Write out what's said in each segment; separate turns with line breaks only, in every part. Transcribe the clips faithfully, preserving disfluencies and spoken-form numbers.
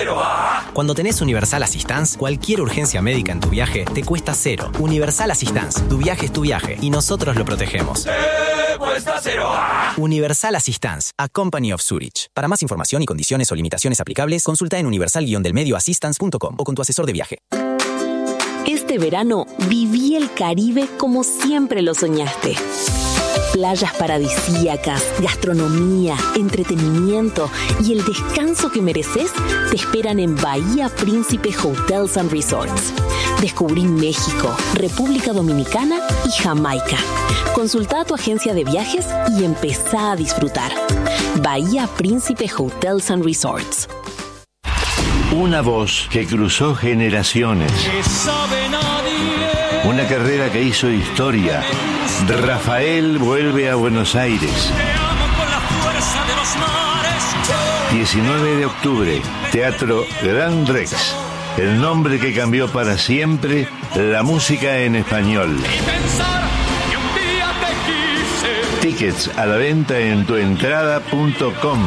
cero. Cuando tenés Universal Assistance, cualquier urgencia médica en tu viaje te cuesta cero. Universal Assistance, tu viaje es tu viaje y nosotros lo protegemos.
Te cuesta cero.
Universal Assistance, a company of Zurich. Para más información y condiciones o limitaciones aplicables, consulta en universal guion del medio assistance punto com o con tu asesor de viaje.
Este verano viví el Caribe como siempre lo soñaste. Playas paradisíacas, gastronomía, entretenimiento y el descanso que mereces te esperan en Bahía Príncipe Hotels and Resorts. Descubrí México, República Dominicana y Jamaica. Consulta a tu agencia de viajes y empezá a disfrutar. Bahía Príncipe Hotels and Resorts.
Una voz que cruzó generaciones. Una carrera que hizo historia. Rafael vuelve a Buenos Aires. diecinueve de octubre, Teatro Gran Rex. El nombre que cambió para siempre la música en español. Tickets a la venta en tuentrada punto com.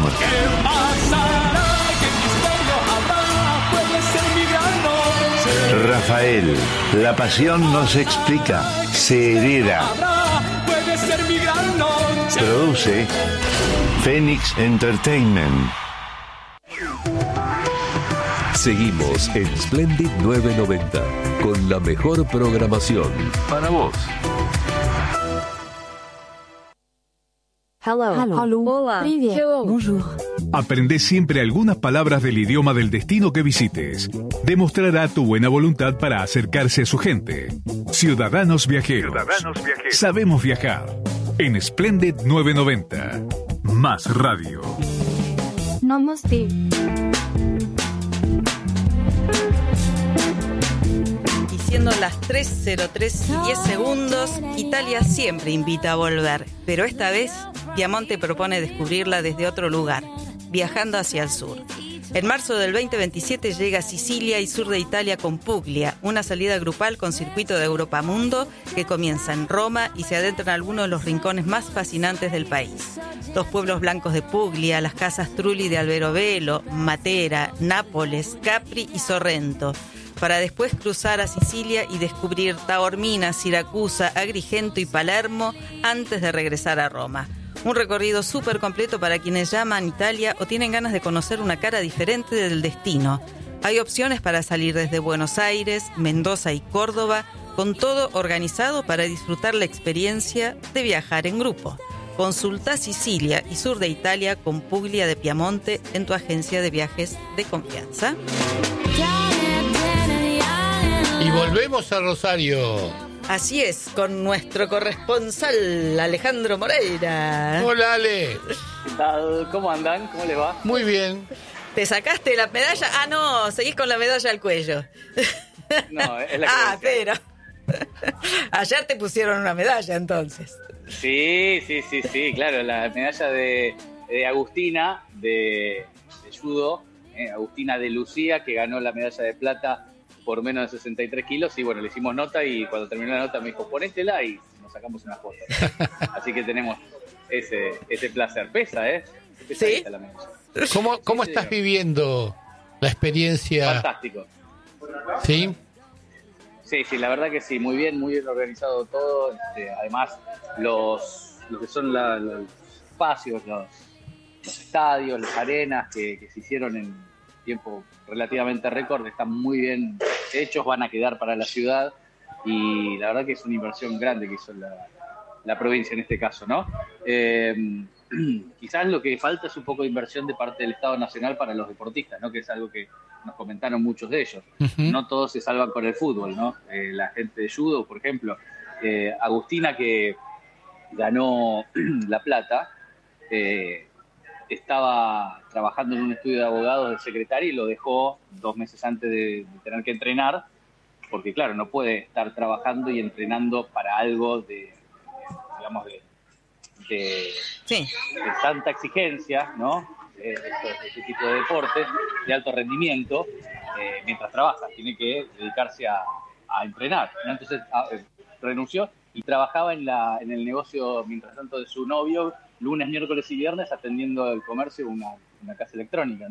Rafael, la pasión no se explica, se hereda. Produce Phoenix Entertainment.
Seguimos en Splendid novecientos noventa con la mejor programación para vos.
Hello. Hello. Hola. Привет. Bonjour.
Aprende siempre algunas palabras del idioma del destino que visites. Demostrará tu buena voluntad para acercarse a su gente. Ciudadanos Viajeros. Ciudadanos Viajeros. Sabemos viajar. En Splendid novecientos noventa. Más radio.
Namaste.
Siendo las tres cero tres y diez segundos, Italia siempre invita a volver, pero esta vez Piamonte propone descubrirla desde otro lugar, viajando hacia el sur. En marzo del veinte veintisiete llega a Sicilia y sur de Italia con Puglia, una salida grupal con circuito de Europa Mundo que comienza en Roma y se adentra en algunos de los rincones más fascinantes del país. Los pueblos blancos de Puglia, las casas Trulli de Alberobello, Matera, Nápoles, Capri y Sorrento, para después cruzar a Sicilia y descubrir Taormina, Siracusa, Agrigento y Palermo antes de regresar a Roma. Un recorrido súper completo para quienes llaman Italia o tienen ganas de conocer una cara diferente del destino. Hay opciones para salir desde Buenos Aires, Mendoza y Córdoba, con todo organizado para disfrutar la experiencia de viajar en grupo. Consulta Sicilia y sur de Italia con Puglia de Piamonte en tu agencia de viajes de confianza.
Y volvemos a Rosario.
Así es, con nuestro corresponsal Alejandro Moreira.
Hola, Ale.
¿Qué tal? ¿Cómo andan? ¿Cómo les va?
Muy bien.
¿Te sacaste la medalla? Ah, no, seguís con la medalla al cuello.
No, es la que
Ah, pero ayer te pusieron una medalla, entonces.
Sí, sí, sí, sí, claro, la medalla de, de Agustina, de, de judo, eh, Agustina de Lucía, que ganó la medalla de plata por menos de sesenta y tres kilos, y bueno, le hicimos nota y cuando terminó la nota me dijo, ponétela y nos sacamos una foto. Así que tenemos ese, ese placer. Pesa, ¿eh? Pesa.
¿Sí?
La medalla.
¿Cómo, cómo
sí,
estás
señor.
viviendo la experiencia?
Fantástico.
¿Sí?
Sí, sí, la verdad que sí, muy bien, muy bien organizado todo. Este, además, los, lo que son la, los espacios, los, los estadios, las arenas que, que se hicieron en tiempo relativamente récord, están muy bien hechos, van a quedar para la ciudad y la verdad que es una inversión grande que hizo la, la provincia en este caso, ¿no? Eh, quizás lo que falta es un poco de inversión de parte del Estado Nacional para los deportistas, ¿no? Que es algo que nos comentaron muchos de ellos. Uh-huh. No todos se salvan con el fútbol, ¿no? Eh, la gente de judo, por ejemplo, eh, Agustina, que ganó la plata, eh, estaba trabajando en un estudio de abogados de secretaria y lo dejó dos meses antes de, de tener que entrenar, porque claro, no puede estar trabajando y entrenando para algo de, de digamos, de, de,
sí.
de tanta exigencia, ¿no? Eh, este, este tipo de deportes de alto rendimiento, eh, mientras trabaja, tiene que dedicarse a, a entrenar, ¿no? Entonces a, eh, renunció y trabajaba en, la, en el negocio, mientras tanto, de su novio, lunes, miércoles y viernes, atendiendo el comercio, una, una casa electrónica, ¿no?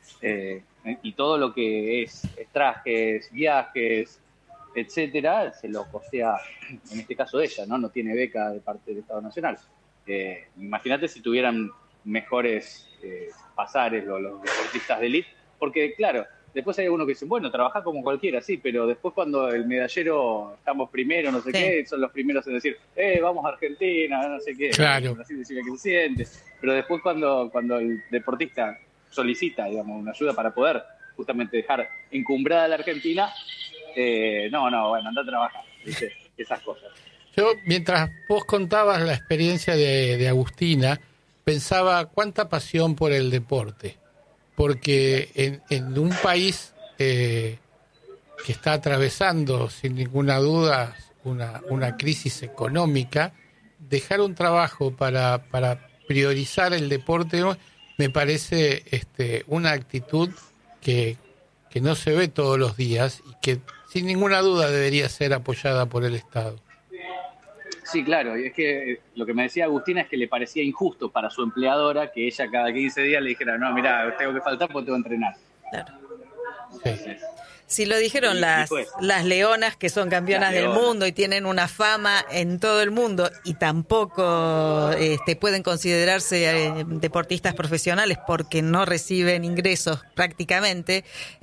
eh, y todo lo que es, es trajes, viajes, etcétera, se lo costea, en este caso ella, ¿no? No tiene beca de parte del Estado Nacional. Eh, imagínate si tuvieran mejores eh, pasares los, los deportistas de élite, porque claro, después hay algunos que dicen, bueno, trabajar como cualquiera, sí, pero después cuando el medallero estamos primero, no sé sí. qué, son los primeros en decir, eh, vamos a Argentina, no sé qué,
claro.
Así decir que se siente. Pero después cuando, cuando el deportista solicita, digamos, una ayuda para poder justamente dejar encumbrada a la Argentina, eh, no, no, bueno, anda a trabajar, ¿viste? Esas cosas.
Yo, mientras vos contabas la experiencia de, de Agustina, pensaba cuánta pasión por el deporte. Porque en, en un país eh, que está atravesando, sin ninguna duda, una, una crisis económica, dejar un trabajo para, para priorizar el deporte me parece este, una actitud que, que no se ve todos los días y que sin ninguna duda debería ser apoyada por el Estado.
Sí, claro, y es que lo que me decía Agustina es que le parecía injusto para su empleadora que ella cada quince días le dijera, no, mirá, tengo que faltar porque tengo que entrenar.
Claro.
Sí.
Sí, lo dijeron las, las leonas que son campeonas del mundo y tienen una fama en todo el mundo y tampoco este, pueden considerarse eh, deportistas profesionales porque no reciben ingresos prácticamente.